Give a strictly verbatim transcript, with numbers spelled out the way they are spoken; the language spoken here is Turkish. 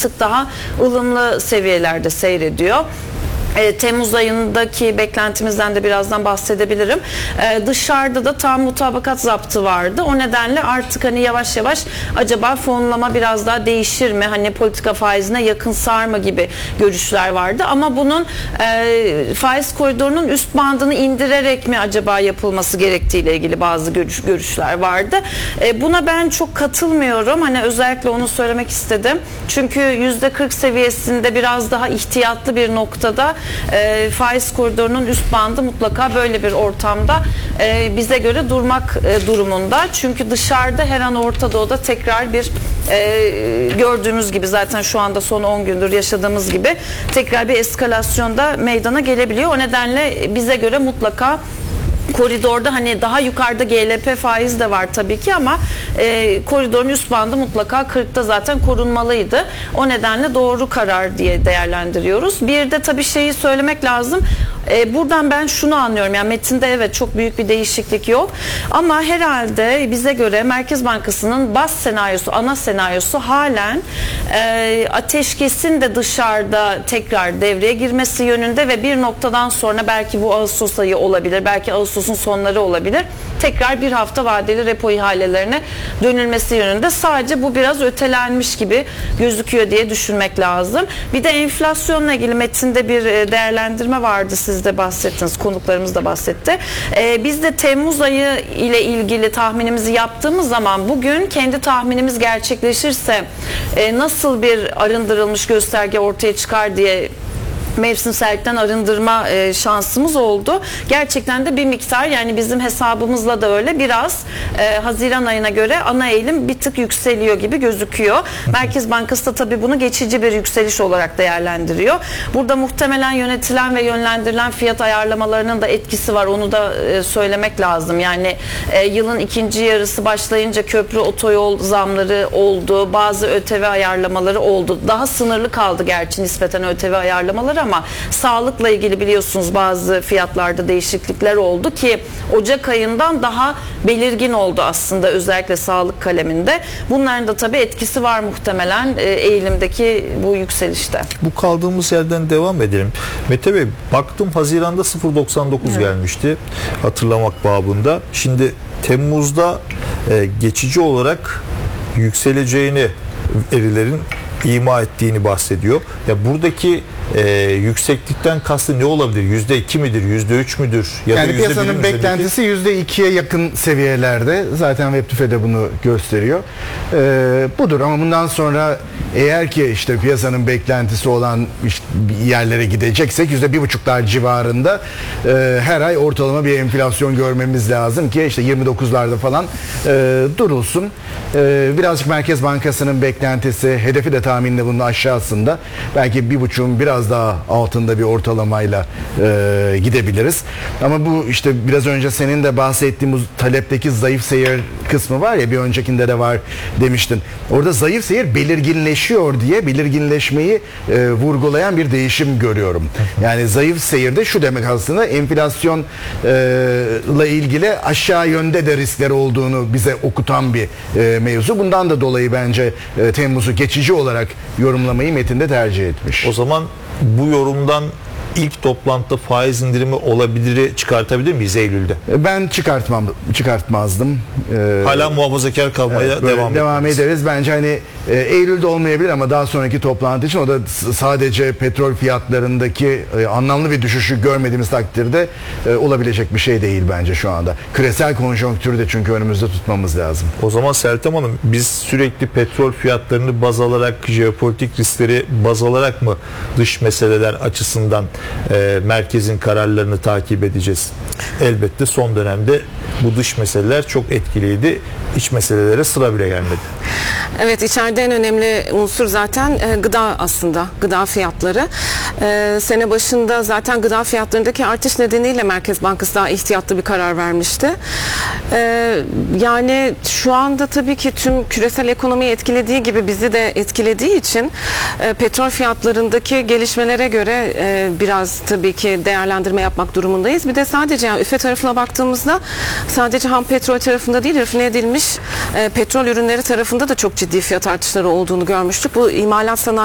tık daha ılımlı seviyelerde seyrediyor. E, Temmuz ayındaki beklentimizden de birazdan bahsedebilirim. E, dışarıda da tam mutabakat zaptı vardı. O nedenle artık hani yavaş yavaş acaba fonlama biraz daha değişir mi? Hani politika faizine yakınsar mı gibi görüşler vardı. Ama bunun e, faiz koridorunun üst bandını indirerek mi acaba yapılması gerektiğiyle ilgili bazı görüş, görüşler vardı. E, buna ben çok katılmıyorum. Hani özellikle onu söylemek istedim. Çünkü yüzde kırk seviyesinde biraz daha ihtiyatlı bir noktada E, faiz koridorunun üst bandı mutlaka böyle bir ortamda e, bize göre durmak e, durumunda. Çünkü dışarıda her an Orta Doğu'da tekrar bir e, gördüğümüz gibi zaten şu anda son on gündür yaşadığımız gibi tekrar bir eskalasyonda meydana gelebiliyor. O nedenle bize göre mutlaka koridorda hani daha yukarıda G L P faiz de var tabii ki ama e, koridorun üst bandı mutlaka kırkta zaten korunmalıydı. O nedenle doğru karar diye değerlendiriyoruz. Bir de tabii şeyi söylemek lazım. E, buradan ben şunu anlıyorum. Yani metinde evet çok büyük bir değişiklik yok. Ama herhalde bize göre Merkez Bankası'nın baz senaryosu, ana senaryosu halen e, ateşkesin de dışarıda tekrar devreye girmesi yönünde ve bir noktadan sonra belki bu Ağustos ayı olabilir. Belki Ağustos'un sonları olabilir. Tekrar bir hafta vadeli repo ihalelerine dönülmesi yönünde. Sadece bu biraz ötelenmiş gibi gözüküyor diye düşünmek lazım. Bir de enflasyonla ilgili metinde bir değerlendirme vardı. Siz de bahsettiniz. Konuklarımız da bahsetti. Ee, biz de Temmuz ayı ile ilgili tahminimizi yaptığımız zaman bugün kendi tahminimiz gerçekleşirse e, nasıl bir arındırılmış gösterge ortaya çıkar diye mevsimsellikten arındırma e, şansımız oldu. Gerçekten de bir miktar yani bizim hesabımızla da öyle biraz e, Haziran ayına göre ana eğilim bir tık yükseliyor gibi gözüküyor. Merkez Bankası da tabii bunu geçici bir yükseliş olarak değerlendiriyor. Burada muhtemelen yönetilen ve yönlendirilen fiyat ayarlamalarının da etkisi var. Onu da e, söylemek lazım. Yani e, yılın ikinci yarısı başlayınca köprü otoyol zamları oldu. Bazı ÖTV ayarlamaları oldu. Daha sınırlı kaldı gerçi nispeten ÖTV ayarlamaları ama sağlıkla ilgili biliyorsunuz bazı fiyatlarda değişiklikler oldu ki Ocak ayından daha belirgin oldu aslında özellikle sağlık kaleminde. Bunların da tabii etkisi var muhtemelen e, eğilimdeki bu yükselişte. Bu kaldığımız yerden devam edelim. Mete Bey, baktım Haziran'da sıfır virgül doksan dokuz evet. gelmişti hatırlamak babında. Şimdi Temmuz'da e, geçici olarak yükseleceğini verilerin ima ettiğini bahsediyor. Ya buradaki e, yükseklikten kastı ne olabilir? yüzde iki midir? yüzde üç müdür? Ya yani da piyasanın beklentisi yüzde ikiye yakın seviyelerde. Zaten WebTÜFE de bunu gösteriyor. E, budur ama bundan sonra eğer ki işte piyasanın beklentisi olan işte yerlere gideceksek yüzde bir buçuklar civarında e, her ay ortalama bir enflasyon görmemiz lazım ki işte yirmi dokuzlarda falan e, durulsun. E, birazcık Merkez Bankası'nın beklentisi, hedefi de tahminle bunun aşağısında. Belki bir buçuğun biraz daha altında bir ortalamayla e, gidebiliriz. Ama bu işte biraz önce senin de bahsettiğin bu talepteki zayıf seyir kısmı var ya, bir öncekinde de var demiştin. Orada zayıf seyir belirginleşiyor diye belirginleşmeyi e, vurgulayan bir değişim görüyorum. Yani zayıf seyirde şu demek aslında enflasyon e, ile ilgili aşağı yönde de riskler olduğunu bize okutan bir e, mevzu. Bundan da dolayı bence e, Temmuz'u geçici olarak yorumlamayı metinde tercih etmiş. O zaman bu yorumdan ilk toplantıda faiz indirimi olabiliri çıkartabilir miyiz Eylül'de? Ben çıkartmam, çıkartmım. Ee, Hala muhafazakar kalmaya evet, devam, devam ederiz. Bence hani e, Eylül'de olmayabilir ama daha sonraki toplantı için o da sadece petrol fiyatlarındaki e, anlamlı bir düşüşü görmediğimiz takdirde e, olabilecek bir şey değil bence şu anda. Küresel konjonktürü de çünkü önümüzde tutmamız lazım. O zaman Seltem Hanım, biz sürekli petrol fiyatlarını baz alarak, jeopolitik riskleri baz alarak mı dış meseleler açısından e, merkezin kararlarını takip edeceğiz? Elbette son dönemde bu dış meseleler çok etkiliydi. İç meselelere sıra bile gelmedi. Evet, içeride en önemli unsur zaten e, gıda aslında. Gıda fiyatları. E, sene başında zaten gıda fiyatlarındaki artış nedeniyle Merkez Bankası daha ihtiyatlı bir karar vermişti. E, yani şu anda tabii ki tüm küresel ekonomiyi etkilediği gibi bizi de etkilediği için e, petrol fiyatlarındaki gelişmelere göre e, biraz tabii ki değerlendirme yapmak durumundayız. Bir de sadece yani üfe tarafına baktığımızda sadece ham petrol tarafında değil, rafine edilmiş e, petrol ürünleri tarafında da çok ciddi fiyat artışları olduğunu görmüştük. Bu imalat sanayi